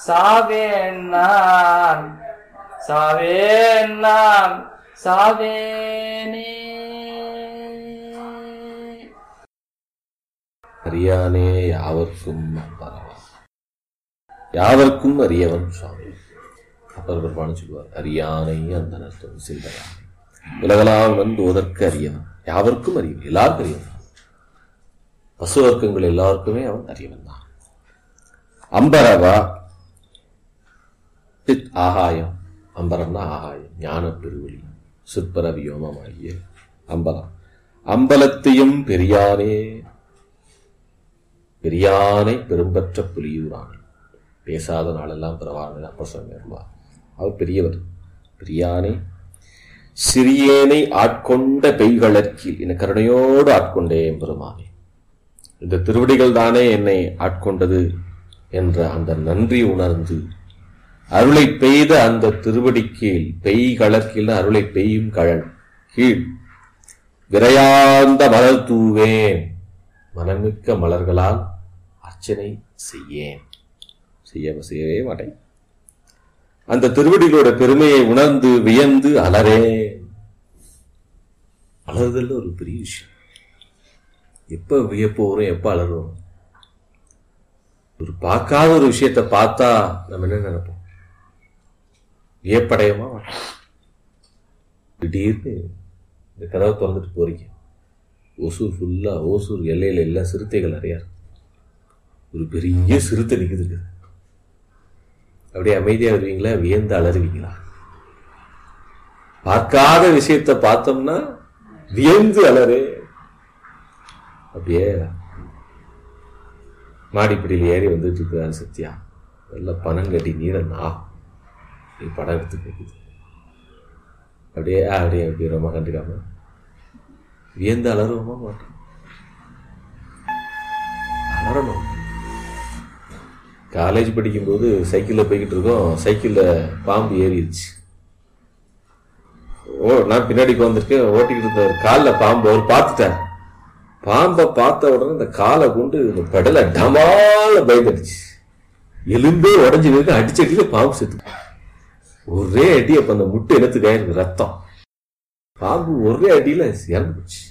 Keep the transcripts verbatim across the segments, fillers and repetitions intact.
சாவேன் நான் சாவேன் நான் சாவேனே. அறியானே யாவர்க்கும் அம்பரவா, யாவர்க்கும் அறியவன் சுவாமி. அப்பர் பெருமான் சொல்லுவார், அறியானை அந்த நர்த்தம் சிந்தையானை உலகளால் வந்து ஓதற்கு அறியவன், யாவர்க்கும் அறியவன், எல்லாருக்கும் அறியவன். பசு வர்க்கங்கள் எல்லாருக்குமே அவன் அறியவன் தான். அம்பரவா சித் ஆகாயம், அம்பரம்னா ஆகாயம், ஞான பெருவெளி, சிற்பர வியோமமாகிய அம்பலம். அம்பலத்தையும் பெரியானே, பெரியானை பெரும்பற்ற புலியூரானே. பேசாத நாளெல்லாம் பிறவானே அப்பர் சுவாமி வருவார். அவர் பெரியவர். பெரியானை சிறியேனை ஆட்கொண்ட பெய்களற்கில் என கருணையோடு ஆட்கொண்டேன் பெருமானே. இந்த திருவடிகள் தானே என்னை ஆட்கொண்டது என்ற அந்த நன்றி உணர்ந்து அருளை பெய்த அந்த திருவடி கீழ், பெய் கலர்கீழ் அருளை பெய்யும் கழல் கீழ் விரையார்ந்த மலர் தூவேன், மனமிக்க மலர்களால் அர்ச்சனை செய்யேன். செய்ய செய்யவே மாட்டேன். அந்த திருவடிகளோட பெருமையை உணர்ந்து வியந்து அலறேன். அலறுதல் ஒரு பெரிய விஷயம். எப்ப வியப்பு வரும், எப்ப அலறுவோம்? ஒரு பார்க்காத ஒரு விஷயத்தை பார்த்தா நம்ம என்ன நினைப்போம்? வியப்படையமா மாட்டோம். திடீர்னு இந்த கதவை திறந்துட்டு போறீங்க, ஓசூர் ஃபுல்லா, ஓசூர் எல்லையில எல்லாம் சிறுத்தைகள் நிறையா இருக்கு. ஒரு பெரிய சிறுத்தை நிக்குது. அப்படியே அமைதியா வருவீங்களா, வியந்து அலறுவீங்களா? பார்க்காத விஷயத்தை பார்த்தோம்னா வியந்து அலறு. அப்படியே மாடிப்படியில் ஏறி வந்துட்டு இருக்கிறாரு சத்யா, நல்ல பணம் கட்டி நீரன் ஆகும், நீ படம் எடுத்து போகுது. அப்படியே அப்படியே அப்படியே ரொம்ப கண்டுக்காம வியந்து அலறுவோமா மாட்டோம்? அலறணும். காலேஜ் படிக்கும்போது சைக்கிளில் போய்கிட்டு இருக்கோம், சைக்கிளில் பாம்பு ஏறிடுச்சு. ஓ நான் பின்னாடி வந்திருக்கேன், ஓட்டிக்கிட்டு இருந்த காலில் பாம்பு அவர் பார்த்துட்டார். பாம்பை பார்த்த உடனே இந்த காலை கொண்டு இந்த பெடலை டமால பயந்துடுச்சு. எலும்பே உடஞ்சி இருக்கு, அடிச்சடியில பாம்பு செத்து. ஒரே அடி. அப்ப அந்த முட்டை இனத்துக்கு எனக்கு ரத்தம். பாம்பு ஒரே அடியில இறந்து போச்சு.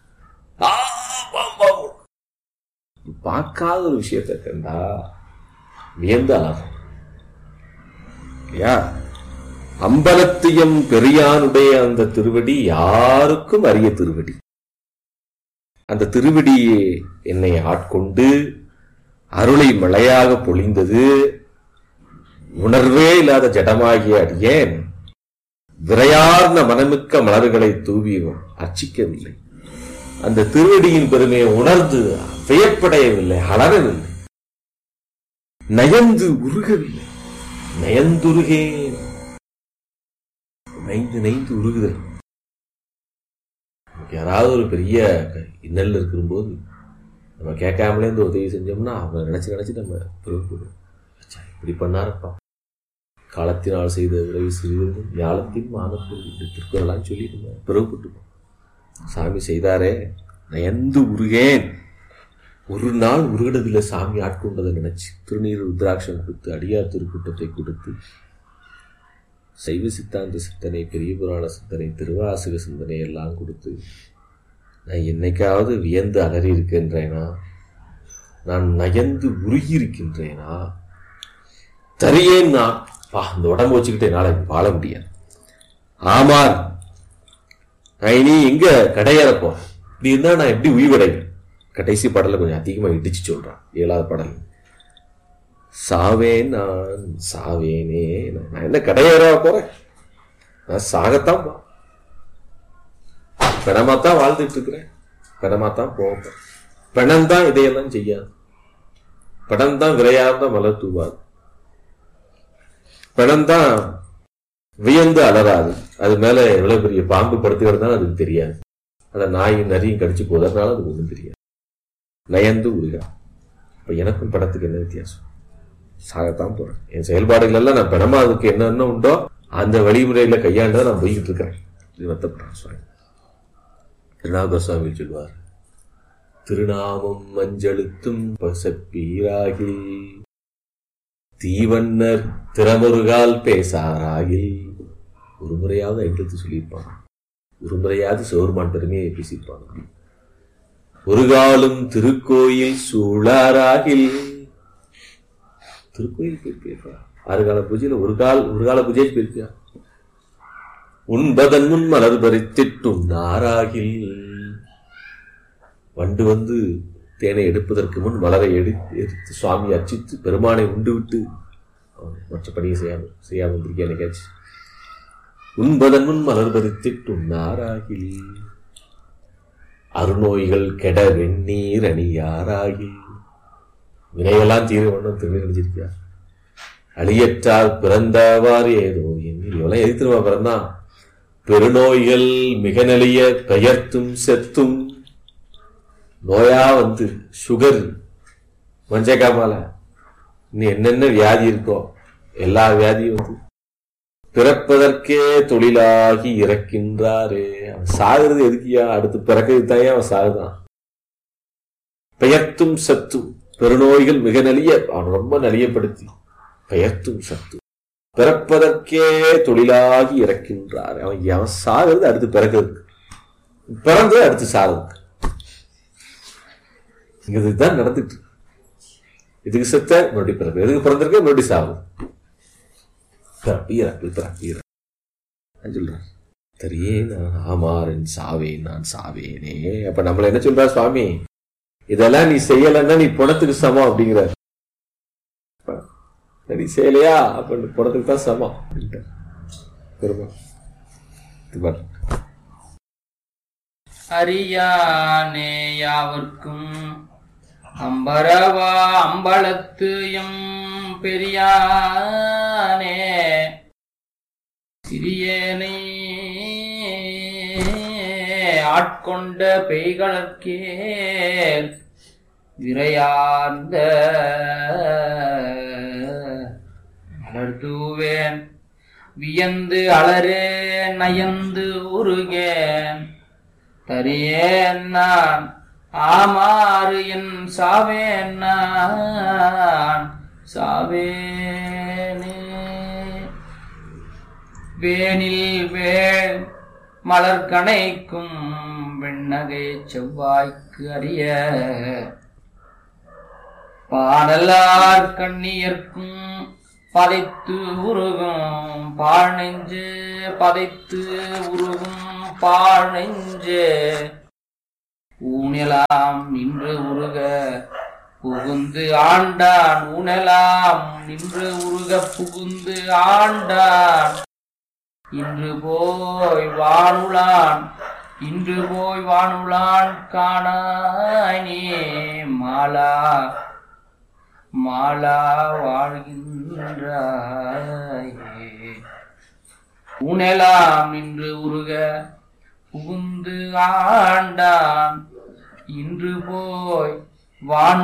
பார்க்காத ஒரு விஷயத்தை கண்டா வியந்து அழகும். அம்பலத்தியம் பெரியானுடைய அந்த திருவடி யாருக்கும் அரிய திருவடி. அந்த திருவடியே என்னை ஆட்கொண்டு அருளை மழையாக பொழிந்தது. உணர்வே இல்லாத ஜடமாகிய அடியேன் விரையார்ந்த மனமிக்க மலர்களை தூவியும் அர்ச்சிக்கவில்லை. அந்த திருவடியின் பெருமையை உணர்ந்து வியப்படையவில்லை, அலறவில்லை, நயந்து உருகவில்லை. நயந்துருகேன், நைந்து நைந்து உருகுதல். யாராவது ஒரு பெரிய இன்னல் இருக்கும்போது நம்ம கேட்காமலே இந்த உதவி செஞ்சோம்னா அவங்க நினைச்சு நினைச்சு நம்ம பிறகு இப்படி பண்ணாரப்பா, காலத்தினால் செய்த உதவி சிறிது ஞாலத்தின் மானத்தில் திருக்குறளான்னு சொல்லி நம்ம பிறகுப்பட்டுப்போம். சாமி செய்தாரே, நயந்து உருகேன். ஒரு நாள் உருகினதில்லை சாமி ஆட்கொண்டதை நினைச்சு திருநீர் ருத்ராட்சம் கொடுத்து அடியார் திருக்கூட்டத்தை கொடுத்து சைவ சித்தாந்த சிந்தனை, பெரிய புராண சிந்தனை, திருவாசக சிந்தனை எல்லாம் கொடுத்து நான் என்னைக்காவது வியந்து அலறி இருக்கின்றேனா? நான் நயந்து உருகி இருக்கின்றேனா? தரியேன்னா பா இந்த உடம்பு வச்சுக்கிட்டு என்னால வாழ முடியாது. ஆமார் நான் இனி எங்க கடையறப்போ இப்படி இருந்தா நான் எப்படி உயிர்வடைவேன்? கடைசி பாடல கொஞ்சம் அதிகமா இடிச்சு சொல்றான். ஏழாவது பாடல், சாவேன் நான் சாவேனே, நான் என்ன கடையேற போறேன்? நான் சாகத்தான் போ, பிணமாத்தான் வாழ்ந்துட்டு இருக்கிறேன், பிணமாத்தான் போவேன். பிணம்தான் இதையெல்லாம் செய்யாது, பிணம்தான் விரையார்ந்த மலர் தூவாது, பிணம்தான் வியந்து அலராது. அது மேல எவ்வளவு பெரிய பாம்பு படுத்துக்கிறதுனால அதுக்கு தெரியாது, அதை நாயும் நரியும் கடிச்சு போதறதுனால அதுக்கு ஒன்றும் தெரியாது. நயந்து உருகா. இப்ப எனக்கும் படத்துக்கு என்ன வித்தியாசம்? சாகத்தான் போறேன். என் செயல்பாடுகள் எல்லாம் நான் பிணமா அதுக்கு என்னென்ன உண்டோ அந்த வழிமுறையில கையாண்டா நான் போய்கிட்டு இருக்கிறேன். இது வருத்தப்படுறேன் சுவாமி. திருநாவுக்கர சுவாமி சொல்வார், திருநாமம் மஞ்சளுத்தும் பசப்பீராகி தீவன்னர் திறமொருகால் பேசாராயில். ஒரு முறையாவது ஐந்தெழுத்து சொல்லியிருப்பாங்க, ஒரு முறையாவது சிவருமான் பெருமையை பேசியிருப்பாங்க. ஒரு காலும் திருக்கோயில் சூழாராகில். திருக்கோயில் போயிருப்பா, ஆறு கால பூஜையில ஒரு கால் ஒரு கால பூஜை போயிருப்பியா. உண்பதன் முன் மலர் பறித்திட்டுண்ணாராகில். வண்டு வந்து தேனை எடுப்பதற்கு முன் மலரை எடுத்து எடுத்து சுவாமி அர்ச்சித்து பெருமானை உண்டு விட்டு மற்ற பணியை செய்யாமல் செய்யாமல் இருக்க எனக்காச்சு. உண்பதன் முன் மலர் பறித்திட்டுண்ணாராகில். அருநோய்கள் கெட வெந்நீர் அணியாராகில். வினையெல்லாம் தீர ஒன்றும் திருநீர் அணிஞ்சிருக்கியா. அழியற்றால் பிறந்தவாறு ஏதோ எண்ணில் எவ்வளவு எதிர்த்துருவா பிறந்தான். பெருநோய்கள் மிக நெளிய பெயர்த்தும் செத்தும். நோயா வந்து சுகர், மஞ்சக்காமால, இன்னும் என்னென்ன வியாதி இருக்கோ எல்லா வியாதியும் வந்து பிறப்பதற்கே தொழிலாகி இறக்கின்றாரே. அவன் சாகுறது எதுக்கியா, அடுத்து பிறக்கிறது தாயே அவன் சாகுதான். பெயர்த்தும் சத்தும், பெருநோய்கள் மிக நலிய, அவன் ரொம்ப நலியப்படுத்தி பெயர்த்தும் சத்தும் பிறப்பதற்கே தொழிலாகி இறக்கின்றார். அவன் அவன் சாகிறது அடுத்து பிறக்கிறதுக்கு, பிறந்தது அடுத்து சாகிறதுக்கு. இதுதான் நடந்துட்டு. இதுக்கு செத்த மறுபடியும் பிறப்பு, எதுக்கு பிறந்திருக்க மறுபடியும் சாகும். பிறப்பு பிறப்பு சொல்றார். தெரியே நான் ஆமாறன் சாவேன், நான் சாவேனே. அப்ப நம்மள என்ன சொல்றா சுவாமி, இதெல்லாம் நீ செய்யலன்னா நீ பணத்துக்கு சமம் அப்படிங்கிற. நீ செய்யலையா அப்ப பணத்துக்கு தான் சமம். அறியானே யாவர்க்கும் அம்பரவா அம்பலத்து எம் பெரியானே. சிறியனை ஆட்கொண்ட பெய்களற்கே விரையார்ந்த மலர்தூவேன். வியந்து அலரே நயந்து உருகேன். தரியேன் நான் ஆமாறு என் சாவேன் நான் சாவேனே. வேனில் வேள் மலர் கணைக்கும் வெண்ணகை செவ்வாய்க்கு அறிய. பாடலார் கண்ணியர்க்கும் பதைத்து உருகும் பாழ் நெஞ்சு, பதைத்து உருகும் பாழ் நெஞ்சு. ஊனெலாம் நின்று உருக புகுந்து ஆண்டான், ஊனெலாம் நின்று உருக புகுந்து ஆண்டான். இன்று போய் வானுளான், இன்று போய் வானுளான் காணாய் நீ மாலா மாலா வாழ்கின்றாயே. ஊனெலாம் நின்று உருக புகுந்து ஆண்டான், இன்று போய் வான்